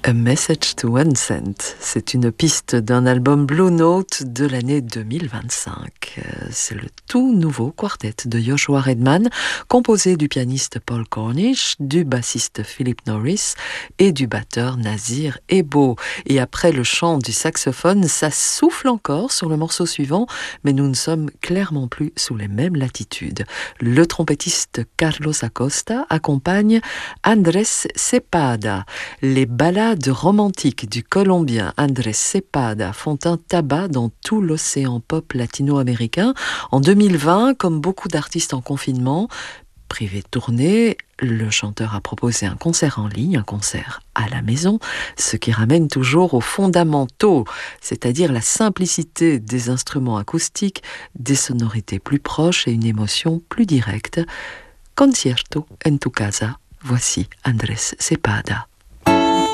A Message to Unsent, c'est une piste d'un album Blue Note de l'année 2025. C'est le tout nouveau quartet de Joshua Redman, composé du pianiste Paul Cornish, du bassiste Philip Norris et du batteur Nazir Ebo. Et après le chant du saxophone, ça souffle encore sur le morceau suivant, mais nous ne sommes clairement plus sous les mêmes latitudes. Le trompettiste Carlos Acosta accompagne Andrés Cepeda. Les ballades romantiques du Colombien Andrés Cepeda font un tabac dans tout l'océan pop latino-américain. En 2020, comme beaucoup d'artistes en confinement, privé de tournée, le chanteur a proposé un concert en ligne, un concert à la maison, ce qui ramène toujours aux fondamentaux, c'est-à-dire la simplicité des instruments acoustiques, des sonorités plus proches et une émotion plus directe. Concierto en tu casa, voici Andrés Cepeda.